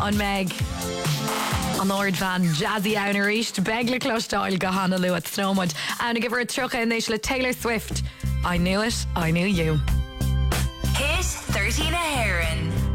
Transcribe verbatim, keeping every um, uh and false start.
an Meg. An áard van jazzy ann ar éist begla clostáil go hána luat snowmud anna give her a trocha inéis le Taylor Swift. I knew it, I knew you. Hit thirteen a Heron.